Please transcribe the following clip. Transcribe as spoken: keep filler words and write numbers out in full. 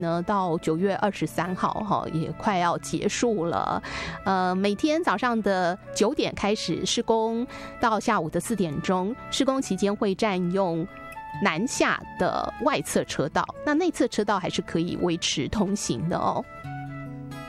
呢，到九月二十三号哈，也快要结束了。呃，每天早上的九点开始施工，到下午的四点钟，施工期间会占用南下的外侧车道，那内侧车道还是可以维持通行的哦。